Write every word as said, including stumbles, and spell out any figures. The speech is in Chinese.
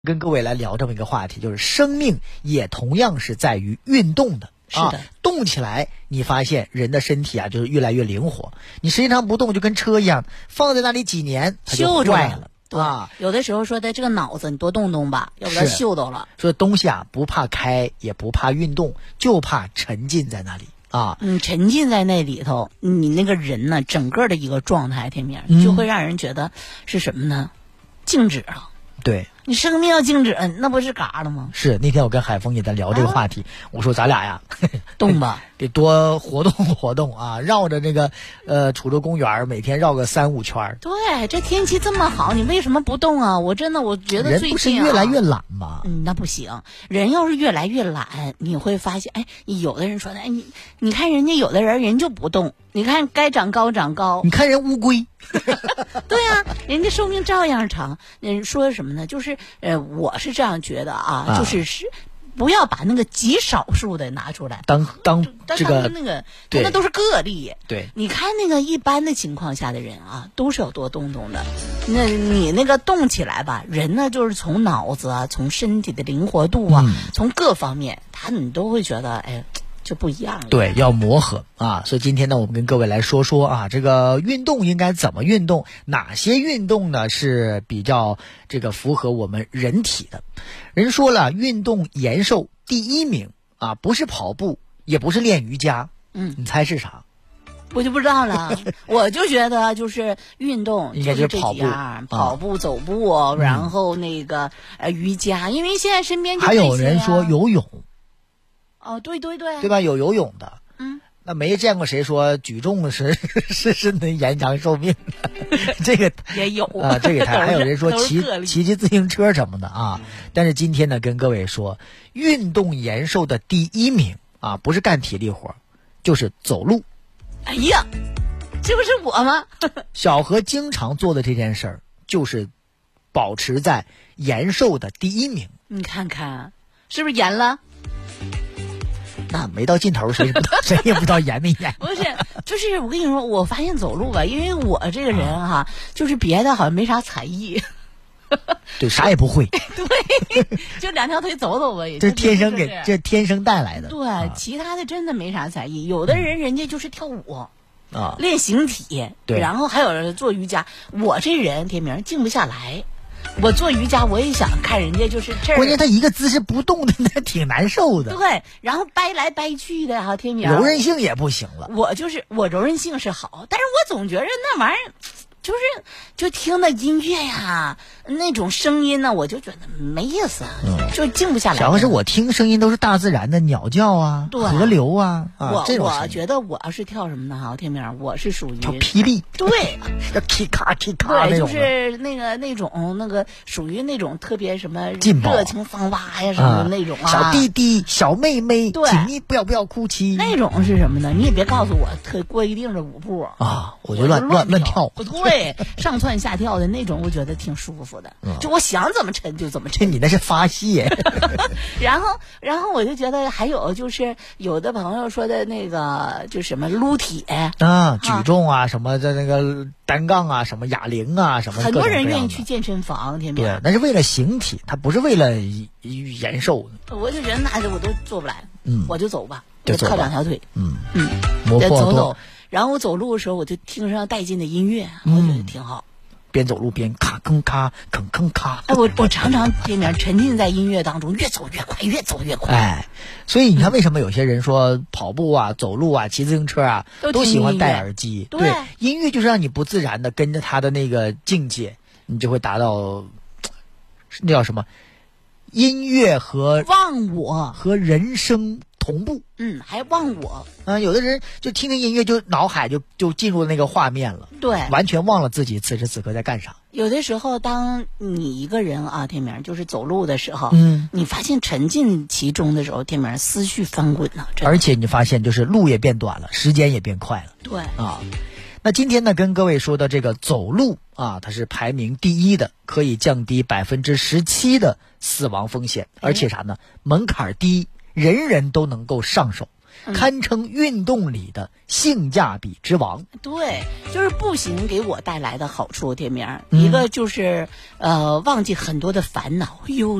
跟各位来聊这么一个话题，就是生命也同样是在于运动的。 是的、 啊，动起来，你发现人的身体啊，就是越来越灵活。你时间长不动，就跟车一样，放在那里几年，它就坏了。 对啊，有的时候说的这个脑子你多动动吧，要不然锈到了。 说东西啊，不怕开，也不怕运动，就怕沉浸在那里啊。 嗯，沉浸在那里头，你那个人呢，整个的一个状态，天明、 嗯、 就会让人觉得是什么呢？静止了。 对， 你生命要静止，那不是嘎了吗？ 是那天我跟海峰也在聊这个话题，啊、我说咱俩呀， 动吧， 得多活动活动啊，绕着那个呃楚州公园每天绕个三五圈。 对，这天气这么好，你为什么不动啊？我真的我觉得最近、啊、 人不是越来越懒吗？ 嗯，那不行，人要是越来越懒，你会发现，哎，有的人说的，哎，你你看人家有的人人就不动，你看该长高长高， 你看人乌龟。 对啊，人家寿命照样长。人说什么呢？就是呃，我是这样觉得啊，啊就是是不要把那个极少数的拿出来当当这个当那个，那都是个例。 对， 你看那个一般的情况下的人啊，都是要多动动的。那你那个动起来吧，人呢就是从脑子啊，从身体的灵活度啊，嗯、从各方面，他你都会觉得哎。就不一样了。 对，要磨合啊！所以今天呢，我们跟各位来说说啊，这个运动应该怎么运动？哪些运动呢是比较这个符合我们人体的？人说了，运动延寿第一名啊，不是跑步，也不是练瑜伽， 嗯， 你猜是啥？ 我就不知道了，我就觉得就是运动应该就是跑步， 就是啊、跑步、走步、哦， 嗯、 然后那个呃瑜伽，因为现在身边就还有人说游泳。 哦，对对对， 对吧？有游泳的， 嗯， 那没见过谁说举重是是是能延长寿命的，这个也有啊，这个还还有人说骑骑骑自行车什么的啊。但是今天呢，跟各位说，运动延寿的第一名啊，不是干体力活，就是走路。 哎呀，这不是我吗？ 小何经常做的这件事儿，就是保持在延寿的第一名。 你看看，是不是延了？ 那没到尽头，谁不谁也不知道严没严。 不是，就是我跟你说，我发现走路吧，因为我这个人哈、啊，就是别的好像没啥才艺， 对，啥也不会。 对，就两条腿走走吧，也这天生给这天生带来的。 对、啊，其他的真的没啥才艺。有的人人家就是跳舞啊， 练形体， 对， 然后还有人做瑜伽。我这人天明静不下来。我做瑜伽，我也想看人家就是这儿。 关键他一个姿势不动的，那挺难受的。 对，然后掰来掰去的哈，天明柔韧性也不行了。 我就是我柔韧性是好，但是我总觉得那玩意儿。就是就听那音乐呀，那种声音呢，我就觉得没意思，嗯、就静不下来。 主要是我听声音都是大自然的鸟叫啊， 对河流啊，啊我这种我觉得我要是跳什么的哈，天明，我是属于跳霹雳， 对， 要噼咔噼咔对，就是那个那种那个属于那种特别什么热情芳华呀什么的那种啊， 小弟弟、小妹妹， 对， 请你不要不要哭泣。 那种是什么呢？你也别告诉我特规定着舞步啊，我就乱乱乱跳， 对。对，上蹿下跳的那种，我觉得挺舒服的。嗯、就我想怎么抻就怎么抻。 你那是发泄。 然后，然后我就觉得还有就是，有的朋友说的那个，就什么撸铁啊、举重啊，啊什么的那个单杠啊，什么哑铃啊，什么。 很多人愿意去健身房，天天。 对，那是为了形体，他不是为了延寿的。 我就觉得那我都做不来， 嗯， 我就走吧， 就靠两条腿， 嗯嗯， 磨破走走。然后我走路的时候，我就听上带劲的音乐，我觉得挺好。 嗯、边走路边咔吭咔吭吭咔。 哎，我我常常这面沉浸在音乐当中，越走越快，越走越快。 哎，所以你看，为什么有些人说跑步啊、走路啊、骑自行车啊， 都, 都喜欢戴耳机？ 对, 对，音乐就是让你不自然的跟着他的那个境界，你就会达到那叫什么？音乐和忘我和人生。同步， 嗯，还忘我， 啊、呃，有的人就听听音乐，就脑海就就进入那个画面了， 对， 完全忘了自己此时此刻在干啥。 有的时候，当你一个人啊，天明就是走路的时候， 嗯， 你发现沉浸其中的时候，天明思绪翻滚呢、啊， 而且你发现就是路也变短了，时间也变快了， 对啊。那今天呢，跟各位说的这个走路啊，它是排名第一的，可以降低百分之十七的死亡风险，而且啥呢？门槛低。人人都能够上手， 嗯、 堪称运动里的性价比之王。 对，就是步行给我带来的好处，铁明、 嗯、 一个就是呃忘记很多的烦恼，哟。